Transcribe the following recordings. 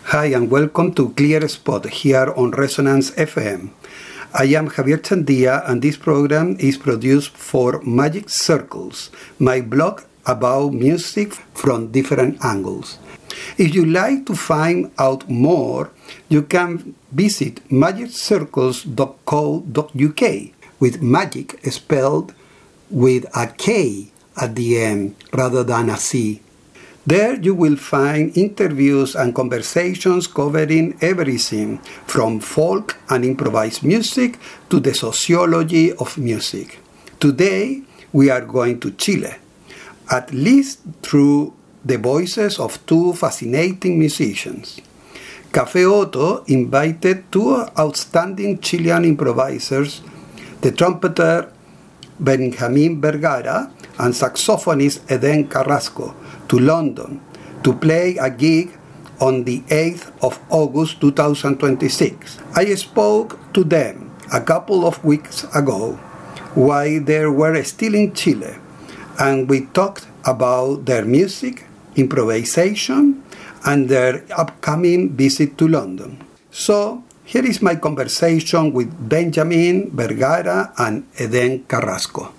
Hi and welcome to Clear Spot here on Resonance FM. I am Javier Chandia and this program is produced for Magic Circles, my blog about music from different angles. If you like to find out more, you can visit magiccircles.co.uk with magic spelled with a K at the end rather than a C. There you will find interviews and conversations covering everything from folk and improvised music to the sociology of music. Today we are going to Chile, at least through the voices of two fascinating musicians. Café Otto invited two outstanding Chilean improvisers, the trumpeter Benjamin Vergara and saxophonist Eden Carrasco, to London to play a gig on the 8th of August 2026. I spoke to them a couple of weeks ago while they were still in Chile, and we talked about their music, improvisation, and their upcoming visit to London. So, here is my conversation with Benjamin Vergara and Eden Carrasco.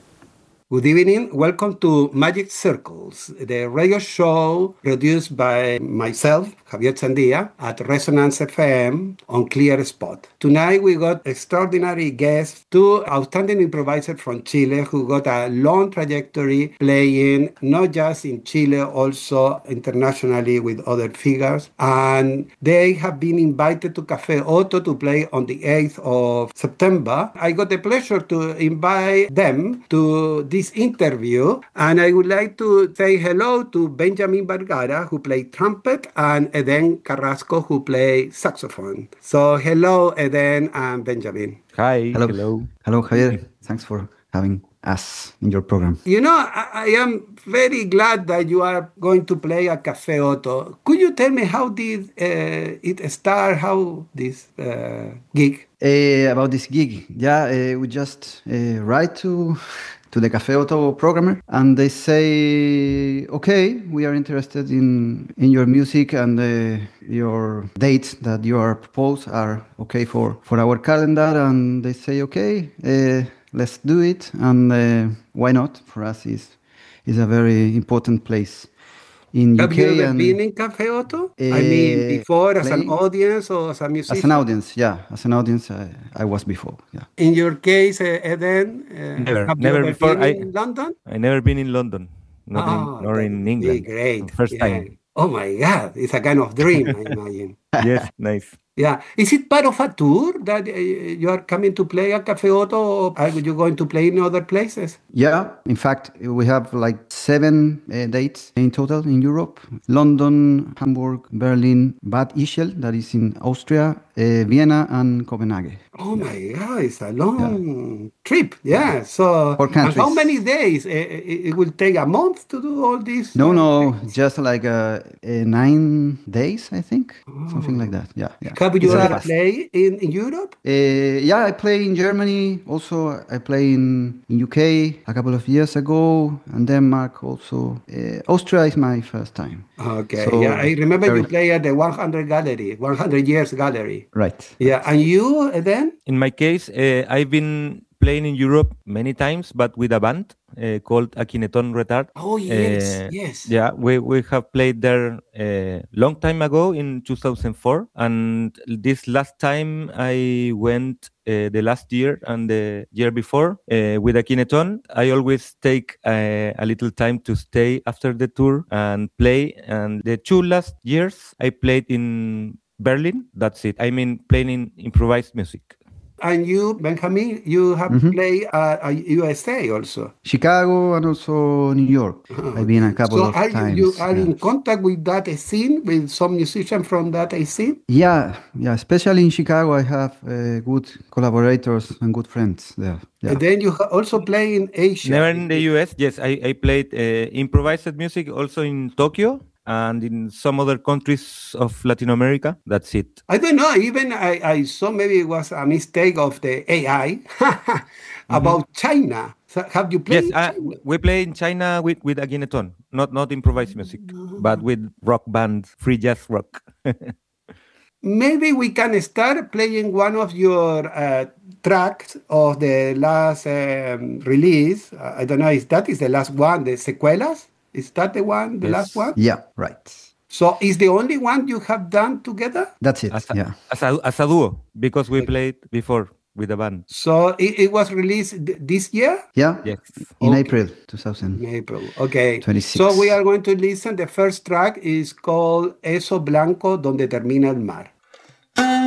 Good evening. Welcome to Magic Circles, the radio show produced by myself, Javier Chandia, at Resonance FM on Clear Spot. Tonight we got extraordinary guests, two outstanding improvisers from Chile who got a long trajectory playing not just in Chile, also internationally with other figures. And they have been invited to Café Otto to play on the 8th of September. I got the pleasure to invite them to this interview, and I would like to say hello to Benjamin Vergara, who played trumpet, and Eden Carrasco, who played saxophone. So hello, Eden and Benjamin. Hi. Hello. Hello, Javier. Thanks for having us in your program. You know, I am very glad that you are going to play at Café Otto. Could you tell me how did it start, how this gig? About this gig, we just write to the Café Otto programmer, and they say, okay, we are interested in your music, and your dates that you are proposed are okay for our calendar. And they say, okay, let's do it, and why not? For us, is a very important place in Have UK. you ever been in Café Otto? I mean, before as an audience or as a musician? As an audience, As an audience, I was before, In your case, Eden, have you ever before. been in London? I never been in London, nor in England. Great. First time. Oh my God, it's a kind of dream, I imagine. Yes, nice. Yeah. Is it part of a tour that you are coming to play at Café Otto, or are you going to play in other places? Yeah, in fact, we have like 7 dates in total in Europe: London, Hamburg, Berlin, Bad Ischl, that is in Austria, Vienna, and Copenhagen. Oh my God, it's a long trip. Yeah. So, 4 countries. And how many days? It will take a month to do all this? No, just like 9 days, I think, something like that. Yeah. Have you ever played in Europe? I play in Germany. Also, I play in UK a couple of years ago, and Denmark also. Austria is my first time. Okay. So, I remember you play at the 100 Years Gallery. Right. Yeah. And you then? In my case, I've been playing in Europe many times, but with a band called Akineton Retard. Oh, yes. Yeah, we have played there a long time ago in 2004. And this last time I went the last year and the year before with Akineton. I always take a little time to stay after the tour and play. And the 2 last years I played in Berlin. That's it. I mean, playing in improvised music. And you, Benjamin, you have played USA also. Chicago and also New York. I've been a couple of times. You are in contact with that scene, with some musicians from that scene? Yeah. Especially in Chicago, I have good collaborators and good friends there. Yeah. And then you also play in Asia. Never in the US. Yes, I played improvised music also in Tokyo and in some other countries of Latin America. That's it. I don't know. Even I saw maybe it was a mistake of the AI about China. So have you played? Yes, we play in China with Akineton. Not improvised music, but with rock band, free jazz rock. maybe we can start playing one of your tracks of the last release. I don't know if that is the last one, the Secuelas. Is that the one, the last one? Yeah, right. So is the only one you have done together? That's it. As yeah. a duo, because we played before with a band. So it was released this year? Yeah. Yes. In Okay. April 2000. In April. Okay. 26. So we are going to listen. The first track is called Eso Blanco Donde Termina el Mar.